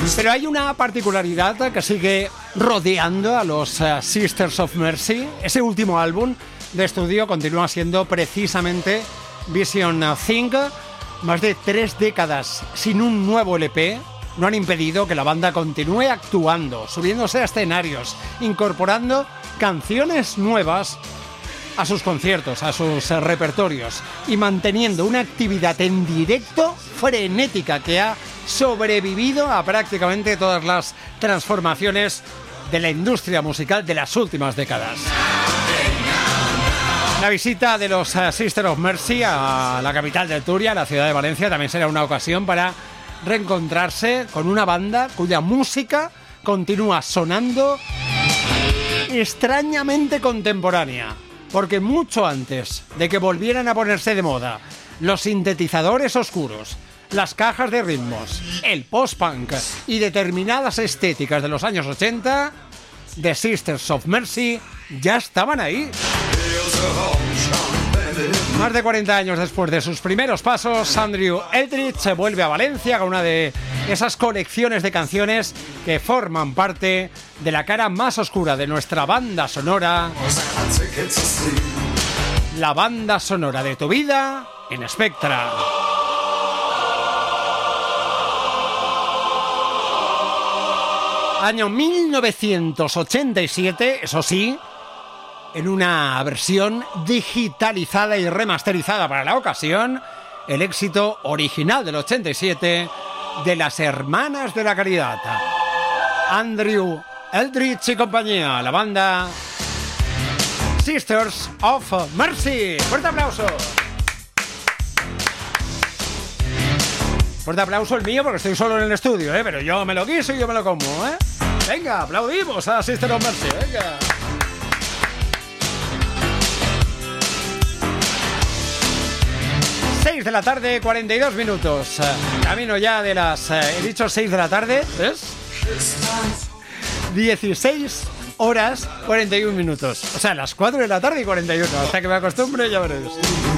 Pero hay una particularidad que sigue rodeando a los Sisters of Mercy. Ese último álbum de estudio continúa siendo precisamente Vision Thing. Más de 3 décadas sin un nuevo LP no han impedido que la banda continúe actuando, subiéndose a escenarios, incorporando canciones nuevas a sus conciertos, a sus repertorios y manteniendo una actividad en directo frenética que ha sobrevivido a prácticamente todas las transformaciones de la industria musical de las últimas décadas. La visita de los Sisters of Mercy a la capital del Turia, la ciudad de Valencia, también será una ocasión para reencontrarse con una banda cuya música continúa sonando extrañamente contemporánea, porque mucho antes de que volvieran a ponerse de moda los sintetizadores oscuros, las cajas de ritmos, el post-punk y determinadas estéticas de los años 80, The Sisters of Mercy ya estaban ahí. Más de 40 años después de sus primeros pasos, Andrew Eldritch se vuelve a Valencia con una de esas colecciones de canciones que forman parte de la cara más oscura de nuestra banda sonora, la banda sonora de tu vida en Spectra. Año 1987, eso sí, en una versión digitalizada y remasterizada para la ocasión, el éxito original del 87 de las Hermanas de la Caridad, Andrew Eldritch y compañía, la banda Sisters of Mercy. ¡Fuerte aplauso! Fuerte aplauso el mío porque estoy solo en el estudio, pero yo me lo quiso y yo me lo como, Venga, aplaudimos a Sisters of Mercy, venga. 6 de la tarde, 42 minutos. Camino ya de las... he dicho 6 de la tarde, ¿ves? 16 horas, 41 minutos. O sea, las 4 de la tarde y 41. Hasta que me acostumbre ya veréis.